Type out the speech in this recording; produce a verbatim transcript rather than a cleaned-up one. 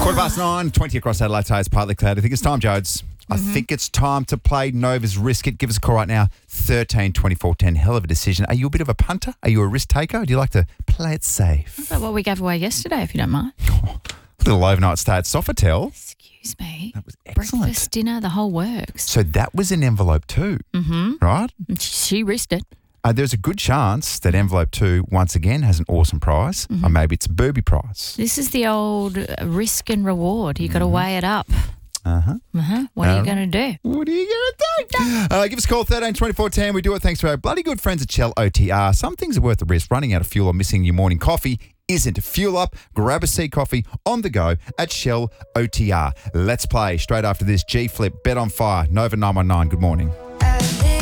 Quarter past nine, twenty across Adelaide. It's partly cloudy. I think it's time, Jodes. I Mm-hmm. think it's time to play Nova's Risk It. Give us a call right now, thirteen twenty-four ten. Hell of a decision. Are you a bit of a punter? Are you a risk taker? Or do you like to play it safe? Is that what we gave away yesterday, if you don't mind? A little overnight stay at Sofitel. Excuse me. That was excellent. Breakfast, dinner, the whole works. So that was an envelope two, Mm-hmm. right? She risked it. Uh, there's a good chance that envelope two, once again, has an awesome prize. Mm-hmm. Or maybe it's a booby prize. This is the old uh, risk and reward. you got to weigh it up. Uh-huh. Uh-huh. What are Uh, you going to do? What are you going to do? Uh, give us a call, thirteen twenty-four ten. We do it thanks to our bloody good friends at Shell O T R. Some things are worth the risk. Running out of fuel or missing your morning coffee isn't. Fuel up, grab a C coffee on the go at Shell O T R. Let's play straight after this. G Flip, Bet on Fire, Nova nine one nine. Good morning.